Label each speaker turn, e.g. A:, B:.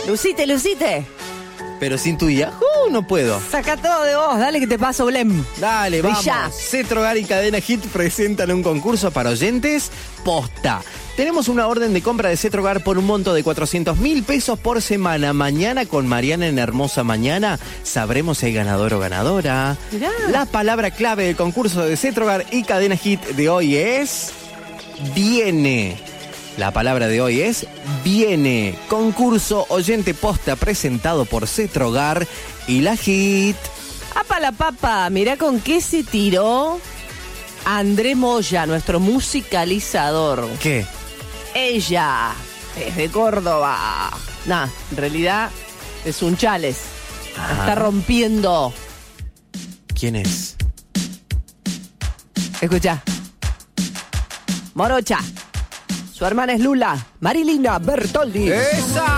A: Lucite.
B: Pero sin tu Yahoo no puedo.
A: Saca todo de vos, dale que te paso, Blem.
B: Dale, vamos.
A: Brilla.
B: Cetrogar y Cadena Hit presentan un concurso para oyentes posta. Tenemos una orden de compra de Cetrogar por un monto de 400.000 pesos por semana. Mañana con Mariana en Hermosa Mañana sabremos si hay ganador o ganadora.
A: Mirá.
B: La palabra clave del concurso de Cetrogar y Cadena Hit de hoy es viene. La palabra de hoy es viene. Concurso oyente posta presentado por Cetrogar y la Hit.
A: ¡Apa la papa! Mirá con qué se tiró André Moya, nuestro musicalizador.
B: ¿Qué?
A: Ella es de Córdoba. Nah, en realidad es un chales. La está rompiendo.
B: ¿Quién es?
A: Escucha. Morocha. Su hermana es Lula. Marilina Bertoldi.
B: ¡Esa!